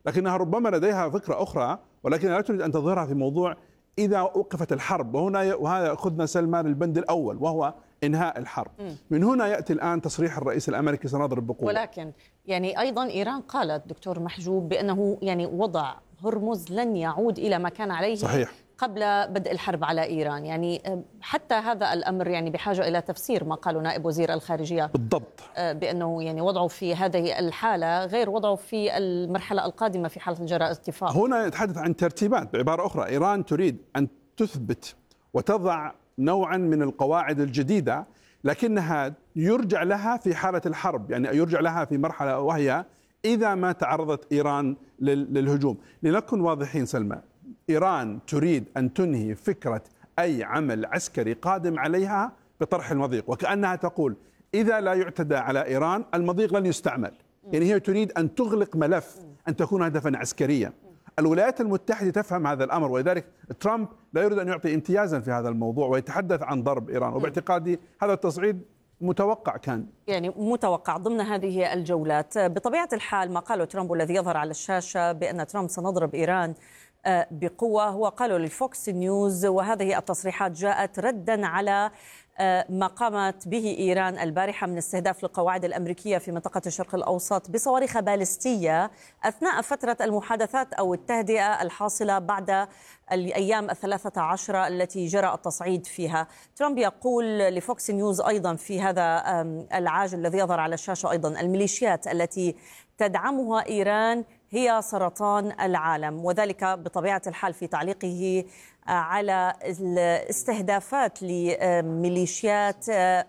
لكنها ربما لديها فكرة أخرى ولكنها لا تريد أن تظهرها في موضوع إذا وقفت الحرب. وهذا يأخذنا سلمان البند الأول وهو إنهاء الحرب. من هنا يأتي الآن تصريح الرئيس الأمريكي سنضرب بقوة. ولكن يعني أيضا إيران قالت دكتور محجوب بأنه يعني وضع هرمز لن يعود إلى ما كان عليه صحيح. قبل بدء الحرب على إيران. يعني حتى هذا الأمر يعني بحاجة إلى تفسير، ما قاله نائب وزير الخارجية بالضبط بأنه يعني وضعه في هذه الحالة غير وضعه في المرحلة القادمة في حالة جراء اتفاق. هنا يتحدث عن ترتيبات. بعبارة أخرى إيران تريد أن تثبت وتضع نوعا من القواعد الجديدة، لكنها يرجع لها في حالة الحرب، يعني يرجع لها في مرحلة وهي إذا ما تعرضت إيران للهجوم. لنكن واضحين سلمى، إيران تريد أن تنهي فكرة أي عمل عسكري قادم عليها بطرح المضيق، وكأنها تقول إذا لا يعتدى على إيران المضيق لن يستعمل. يعني هي تريد أن تغلق ملف أن تكون هدفا عسكريا. الولايات المتحدة تفهم هذا الأمر، ولذلك ترامب لا يريد أن يعطي امتيازا في هذا الموضوع ويتحدث عن ضرب إيران، وباعتقادي هذا التصعيد متوقع كان، يعني متوقع ضمن هذه الجولات. بطبيعة الحال ما قاله ترامب الذي يظهر على الشاشة بأن ترامب سنضرب إيران بقوة هو قاله للفوكس نيوز، وهذه التصريحات جاءت ردا على ما قامت به إيران البارحة من استهداف للقواعد الأمريكية في منطقة الشرق الأوسط بصواريخ باليستية أثناء فترة المحادثات أو التهدئة الحاصلة بعد الأيام 13 التي جرى التصعيد فيها. ترامب يقول لفوكس نيوز أيضا في هذا العاجل الذي يظهر على الشاشة أيضا: الميليشيات التي تدعمها إيران هي سرطان العالم، وذلك بطبيعة الحال في تعليقه على الاستهدافات لميليشيات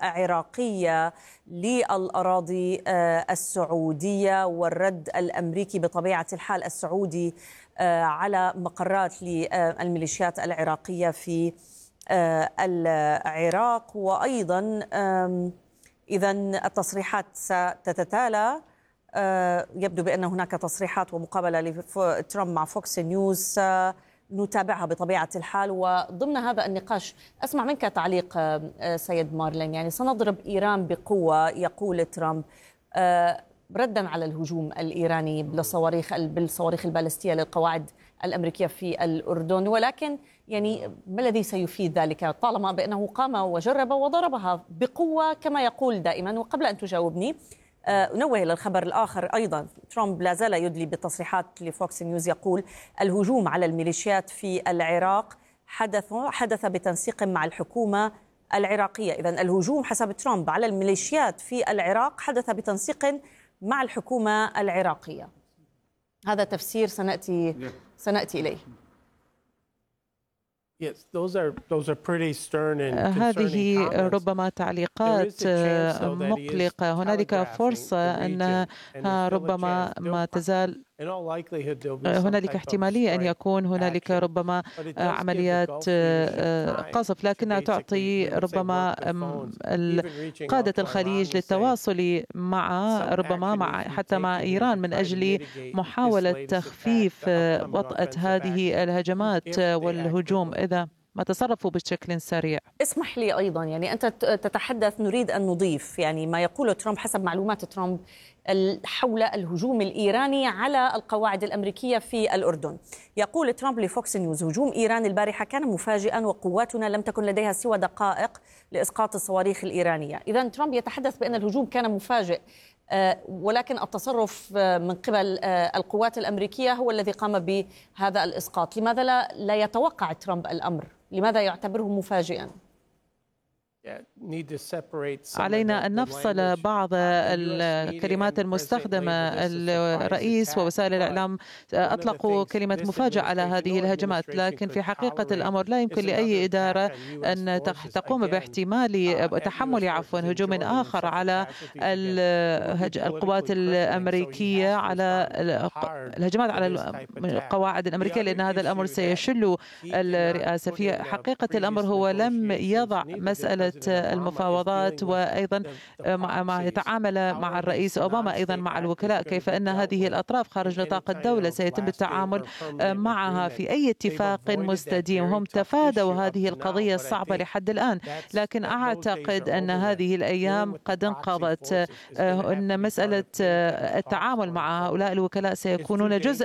عراقية للأراضي السعودية والرد الأمريكي بطبيعة الحال السعودي على مقرات للميليشيات العراقية في العراق. وأيضا إذن التصريحات ستتتالى. يبدو بأن هناك تصريحات ومقابلة لترامب مع فوكس نيوز نتابعها بطبيعة الحال. وضمن هذا النقاش أسمع منك تعليق سيد مارلين. يعني سنضرب إيران بقوة يقول ترامب ردا على الهجوم الإيراني بالصواريخ البالستية للقواعد الأمريكية في الأردن، ولكن يعني ما الذي سيفيد ذلك طالما بأنه قام وجرب وضربها بقوة كما يقول دائما؟ وقبل أن تجاوبني أنوه إلى الخبر الآخر أيضا. ترامب لا زال يدلي بالتصريحات لفوكس نيوز يقول الهجوم على الميليشيات في العراق حدث بتنسيق مع الحكومة العراقية. إذن الهجوم حسب ترامب على الميليشيات في العراق حدث بتنسيق مع الحكومة العراقية. هذا تفسير سنأتي إليه. هذه ربما تعليقات مقلقة. هنالك فرصة أن ربما ما تزال هنالك احتمالية أن يكون هنالك ربما عمليات قصف، لكنها تعطي ربما قادة الخليج للتواصل مع حتى مع إيران من أجل محاولة تخفيف وطأة هذه الهجمات والهجوم إذا ما تصرفوا بشكل سريع. اسمح لي أيضا، يعني أنت تتحدث نريد أن نضيف يعني ما يقوله ترامب حسب معلومات ترامب حول الهجوم الإيراني على القواعد الأمريكية في الأردن. يقول ترامب لفوكس نيوز: هجوم إيران البارحة كان مفاجئا وقواتنا لم تكن لديها سوى دقائق لإسقاط الصواريخ الإيرانية. إذن ترامب يتحدث بأن الهجوم كان مفاجئ، ولكن التصرف من قبل القوات الأمريكية هو الذي قام بهذا الإسقاط. لماذا لا يتوقع ترامب الأمر؟ لماذا يعتبره مفاجئا؟ علينا أن نفصل بعض الكلمات المستخدمة. الرئيس ووسائل الإعلام أطلقوا كلمة مفاجأة على هذه الهجمات، لكن في حقيقة الأمر لا يمكن لأي إدارة أن تقوم باحتمال تحمل هجوم آخر على القوات الأمريكية، على الهجمات على القواعد الأمريكية، لأن هذا الأمر سيشل الرئاسة. في حقيقة الأمر هو لم يضع مسألة المفاوضات وأيضا ما يتعامل مع الرئيس أوباما أيضا مع الوكلاء، كيف أن هذه الأطراف خارج نطاق الدولة سيتم التعامل معها في أي اتفاق مستديم. هم تفادوا هذه القضية الصعبة لحد الآن، لكن أعتقد أن هذه الأيام قد انقضت. أن مسألة التعامل مع هؤلاء الوكلاء سيكونون جزء